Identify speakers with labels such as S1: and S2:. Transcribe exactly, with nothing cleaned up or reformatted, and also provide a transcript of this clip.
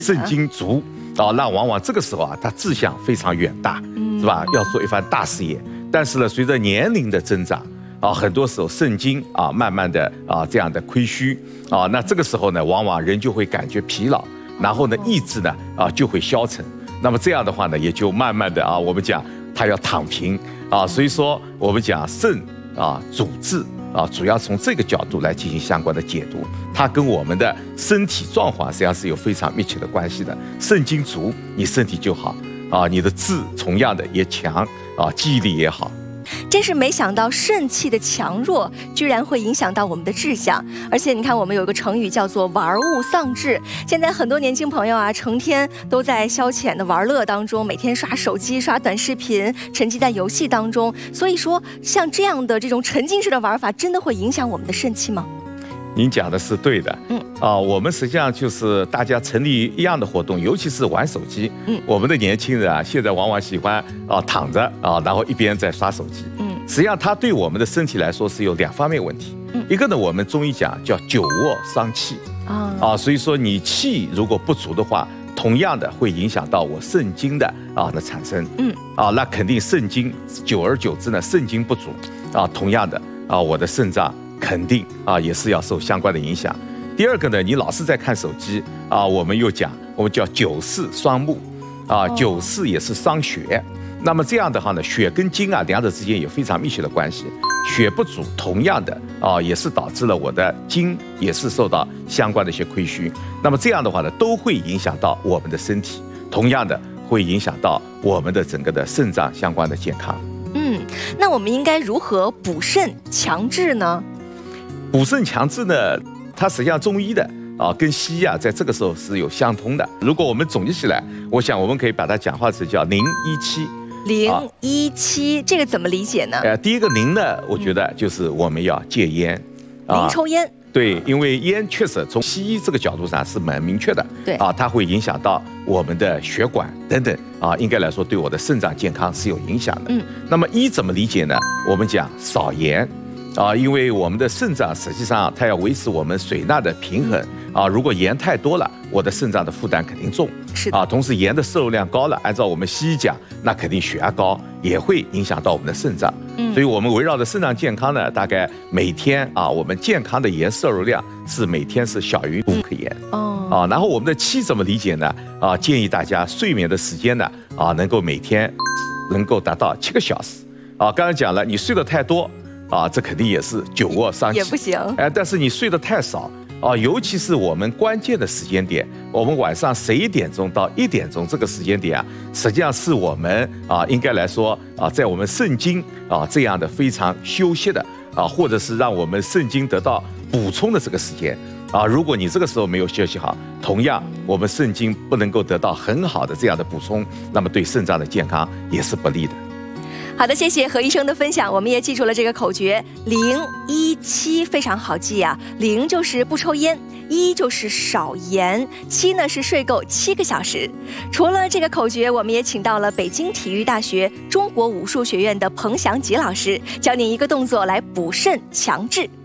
S1: 肾精足啊，那往往这个时候啊，他志向非常远大，是吧？要做一番大事业。但是呢，随着年龄的增长啊，很多时候肾精啊，慢慢的啊这样的亏虚啊，那这个时候呢，往往人就会感觉疲劳，然后呢，意志呢啊就会消沉。那么这样的话呢，也就慢慢的啊，我们讲他要躺平啊，所以说我们讲肾啊主治。啊，主要从这个角度来进行相关的解读，它跟我们的身体状况实际上是有非常密切的关系的。肾精足，你身体就好啊，你的志同样的也强啊，记忆力也好。
S2: 真是没想到肾气的强弱居然会影响到我们的志向，而且你看我们有一个成语叫做玩物丧志。现在很多年轻朋友啊，成天都在消遣的玩乐当中，每天刷手机、刷短视频，沉浸在游戏当中。所以说，像这样的这种沉浸式的玩法，真的会影响我们的肾气吗？
S1: 您讲的是对的，嗯啊，我们实际上就是大家成立一样的活动，尤其是玩手机，嗯，我们的年轻人啊，现在往往喜欢啊躺着啊，然后一边在刷手机，嗯，实际上它对我们的身体来说是有两方面问题，嗯，一个呢，我们中医讲叫久卧伤气，啊啊，所以说你气如果不足的话，同样的会影响到我肾精的啊的产生，嗯啊，那肯定肾精久而久之呢，肾精不足啊，同样的啊，我的肾脏。肯定啊，也是要受相关的影响。第二个呢，你老是在看手机啊，我们又讲，我们叫久视双目，啊，久视也是伤血。那么这样的话呢，血跟精啊两者之间有非常密切的关系。血不足，同样的啊，也是导致了我的精也是受到相关的一些亏虚。那么这样的话呢，都会影响到我们的身体，同样的会影响到我们的整个的肾脏相关的健康。
S2: 嗯，那我们应该如何补肾强志呢？
S1: 补肾强志呢，它实际上中医的啊跟西医啊，在这个时候是有相通的。如果我们总结起来，我想我们可以把它讲化成叫零一七。
S2: 零一七，这个怎么理解呢？
S1: 呃，第一个零呢，我觉得就是我们要戒烟，
S2: 零抽烟。
S1: 对，因为烟确实从西医这个角度上是蛮明确的，
S2: 对
S1: 啊，它会影响到我们的血管等等啊，应该来说对我的肾脏健康是有影响的。嗯，那么一怎么理解呢？我们讲少盐。啊，因为我们的肾脏实际上它要维持我们水钠的平衡啊，如果盐太多了，我的肾脏的负担肯定重。
S2: 是的啊，
S1: 同时盐的摄入量高了，按照我们西医讲，那肯定血压高也会影响到我们的肾脏。嗯，所以我们围绕着肾脏健康呢，大概每天啊，我们健康的盐摄入量是每天是小于五克盐。哦，啊，然后我们的七怎么理解呢？啊，建议大家睡眠的时间呢，啊，能够每天能够达到七个小时。啊，刚才讲了，你睡得太多。啊，这肯定也是久卧伤气，
S2: 也不行。
S1: 哎，但是你睡得太少啊，尤其是我们关键的时间点，我们晚上十一点钟到一点钟这个时间点啊，实际上是我们啊，应该来说啊，在我们肾精啊这样的非常休息的啊，或者是让我们肾精得到补充的这个时间啊，如果你这个时候没有休息好，同样我们肾精不能够得到很好的这样的补充，那么对肾脏的健康也是不利的。
S2: 好的，谢谢何医生的分享，我们也记住了这个口诀零一七，非常好记啊。零就是不抽烟，一就是少盐，七呢是睡够七个小时。除了这个口诀，我们也请到了北京体育大学中国武术学院的彭祥吉老师，教您一个动作来补肾强志。